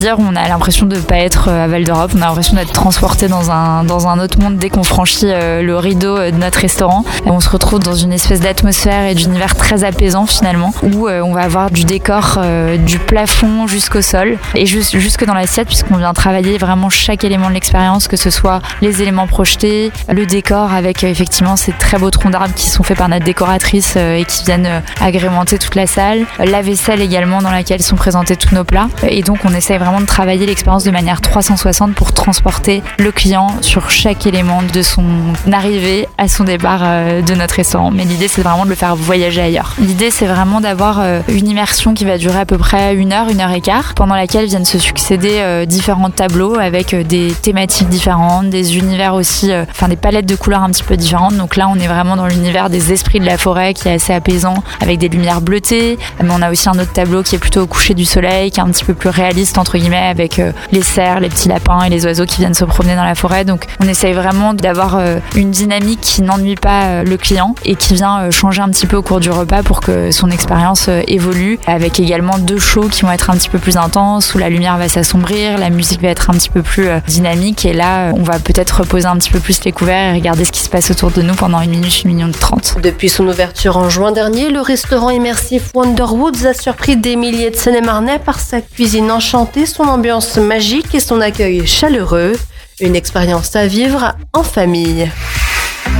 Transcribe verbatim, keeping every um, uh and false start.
On a l'impression de ne pas être à Val d'Europe, on a l'impression d'être transporté dans un, dans un autre monde dès qu'on franchit euh, le rideau de notre restaurant. Et on se retrouve dans une espèce d'atmosphère et d'univers très apaisant finalement, où euh, on va avoir du décor euh, du plafond jusqu'au sol et juste, jusque dans l'assiette, puisqu'on vient travailler vraiment chaque élément de l'expérience, que ce soit les éléments projetés, le décor avec euh, effectivement ces très beaux troncs d'arbres qui sont faits par notre décoratrice euh, et qui viennent euh, agrémenter toute la salle, la vaisselle également dans laquelle sont présentés tous nos plats. Et donc on essaie vraiment de travailler l'expérience de manière trois cent soixante pour transporter le client sur chaque élément de son arrivée à son départ euh, de notre restaurant. Mais l'idée, c'est vraiment de le faire voyager ailleurs. L'idée, c'est vraiment d'avoir euh, une immersion qui va durer à peu près une heure, une heure et quart, pendant laquelle viennent se succéder euh, différents tableaux avec euh, des thématiques différentes, des univers aussi, euh, enfin des palettes de couleurs un petit peu différentes. Donc là, on est vraiment dans l'univers des esprits de la forêt qui est assez apaisant, avec des lumières bleutées. Mais on a aussi un autre tableau qui est plutôt au coucher du soleil, qui est un petit peu plus réaliste entre guillemets, avec euh, les cerfs, les petits lapins et les oiseaux qui viennent se promener dans la forêt. Donc on essaye vraiment d'avoir euh, une dynamique qui n'ennuie pas euh, le client et qui vient euh, changer un petit peu au cours du repas pour que son expérience euh, évolue, avec également deux shows qui vont être un petit peu plus intenses, où la lumière va s'assombrir, la musique va être un petit peu plus euh, dynamique, et là euh, on va peut-être reposer un petit peu plus les couverts et regarder ce qui se passe autour de nous pendant une minute, une minute trente. Depuis son ouverture en juin dernier, le restaurant immersif Wonderwoods a surpris des milliers de Seine-et-Marnais par sa cuisine enchantée, son ambiance magique et son accueil chaleureux. Une expérience à vivre en famille.